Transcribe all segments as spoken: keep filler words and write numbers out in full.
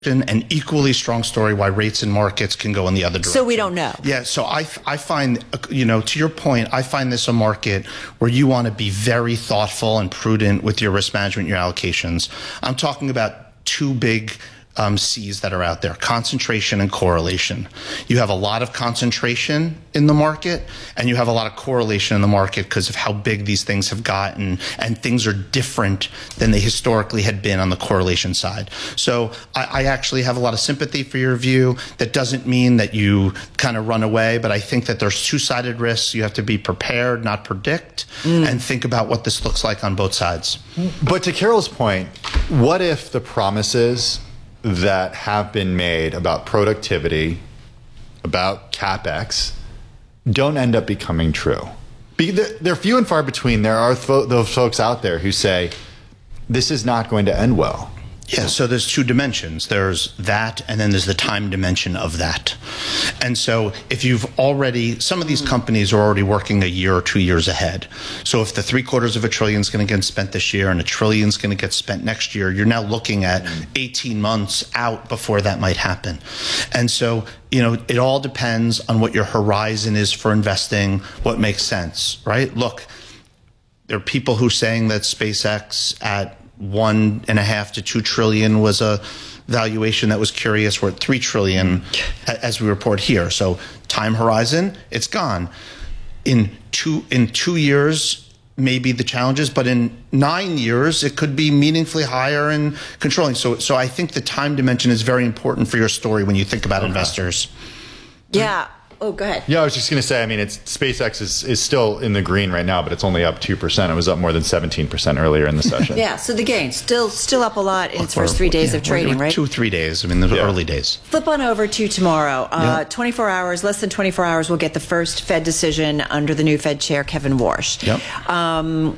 an equally strong story why rates and markets can go in the other direction. So we don't know. Yeah, so I, I find, you know, to your point, I find this a market where you want to be very thoughtful and prudent with your risk management, your allocations. I'm talking about two big Um, C's that are out there, concentration and correlation. You have a lot of concentration in the market and you have a lot of correlation in the market because of how big these things have gotten, and things are different than they historically had been on the correlation side. So I, I actually have a lot of sympathy for your view. That doesn't mean that you kind of run away, but I think that there's two-sided risks. You have to be prepared, not predict, mm. and think about what this looks like on both sides. But to Carol's point, what if the promises that have been made about productivity, about CapEx, don't end up becoming true? They're few and far between. There are those folks out there who say, this is not going to end well. Yeah, so there's two dimensions. There's that, and then there's the time dimension of that. And so if you've already, some of these companies are already working a year or two years ahead. So if the three quarters of a trillion is going to get spent this year and a trillion is going to get spent next year, you're now looking at eighteen months out before that might happen. And so, you know, it all depends on what your horizon is for investing, what makes sense, right? Look, there are people who are saying that SpaceX at one and a half to two trillion was a valuation that was curious. We're at three trillion as we report here. So time horizon, it's gone. In two in two years, maybe the challenges, but in nine years, it could be meaningfully higher and controlling. So so I think the time dimension is very important for your story when you think about okay. investors. Yeah. Oh, go ahead. Yeah, I was just going to say, I mean, it's SpaceX is, is still in the green right now, but it's only up two percent. It was up more than seventeen percent earlier in the session. Yeah, so the gain, still still up a lot in its first three days yeah, of trading, right? Two, three days. I mean, the yeah. early days. Flip on over to tomorrow. Uh, yeah. twenty-four hours, less than twenty-four hours, we'll get the first Fed decision under the new Fed chair, Kevin Warsh. Yep. Um,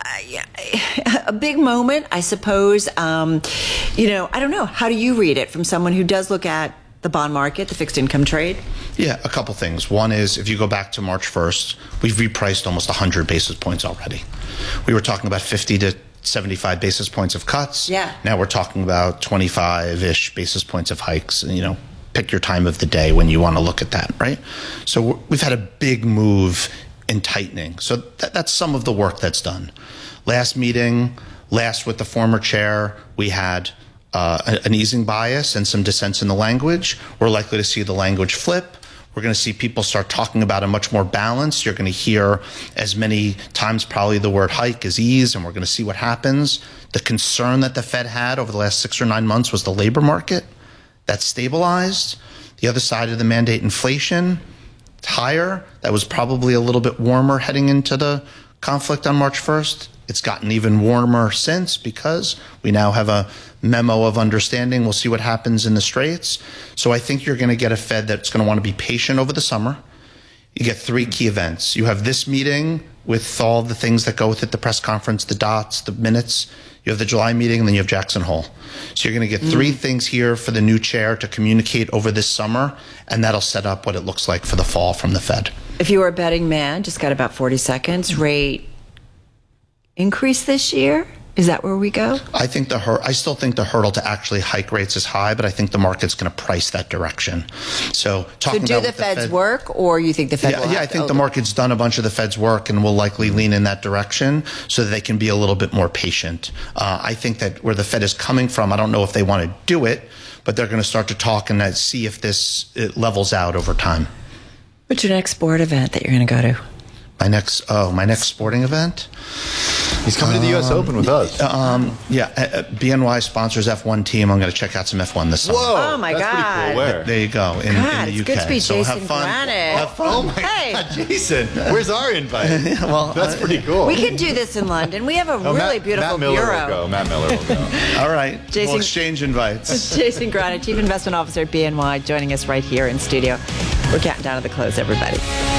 a big moment, I suppose. Um, you know, I don't know. How do you read it from someone who does look at the bond market, the fixed income trade? Yeah, a couple things. One is, if you go back to March first, we've repriced almost one hundred basis points already. We were talking about fifty to seventy-five basis points of cuts. Yeah. Now we're talking about twenty-five-ish basis points of hikes. You know, pick your time of the day when you want to look at that, right? So we've had a big move in tightening. So that, that's some of the work that's done. Last meeting, last with the former chair, we had Uh, an easing bias and some dissents in the language. We're likely to see the language flip. We're going to see people start talking about a much more balance. You're going to hear as many times probably the word hike as ease, and we're going to see what happens. The concern that the Fed had over the last six or nine months was the labor market. That's stabilized. The other side of the mandate, inflation, it's higher. That was probably a little bit warmer heading into the conflict on March first. It's gotten even warmer since because we now have a memo of understanding. We'll see what happens in the Straits. So I think you're going to get a Fed that's going to want to be patient over the summer. You get three key events. You have this meeting with all the things that go with it, the press conference, the dots, the minutes. You have the July meeting, and then you have Jackson Hole. So you're going to get three mm. things here for the new chair to communicate over this summer, and that'll set up what it looks like for the fall from the Fed. If you were a betting man, just got about forty seconds, rate increase this year? Is that where we go? I think the hur- I still think the hurdle to actually hike rates is high, but I think the market's going to price that direction. So, talking so do about the Fed's the Fed, work, or you think the Fed? Yeah, will yeah. have I think to the market's done a bunch of the Fed's work and will likely lean in that direction so that they can be a little bit more patient. Uh, I think that where the Fed is coming from, I don't know if they want to do it, but they're going to start to talk and see if this it levels out over time. What's your next sport event that you're going to go to? My next, oh, my next sporting event. He's coming um, to the U S Open with us. Um, yeah, uh, B N Y sponsors F one team. I'm going to check out some F one this summer. Whoa, oh my that's God! Pretty cool. Where? There you go. In, God, in the U K. It's good to be so Jason have fun. Granick. Have fun. Oh my hey. God, Jason! Where's our invite? well, that's uh, pretty cool. We can do this in London. We have a oh, really Matt, beautiful Matt Miller bureau. Will go. Matt Miller will go. All right, Jason, we'll exchange invites. Jason Granick, Chief Investment Officer at B N Y, joining us right here in studio. We're counting down to the close, everybody.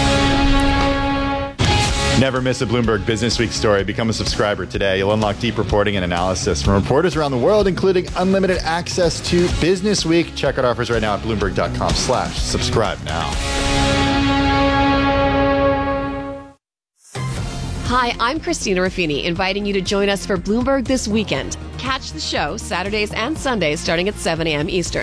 Never miss a Bloomberg Business Week story. Become a subscriber today. You'll unlock deep reporting and analysis from reporters around the world, including unlimited access to Business Week. Check out offers right now at Bloomberg.com slash subscribe now. Hi, I'm Christina Raffini, inviting you to join us for Bloomberg This Weekend. Catch the show Saturdays and Sundays starting at seven a.m. Eastern.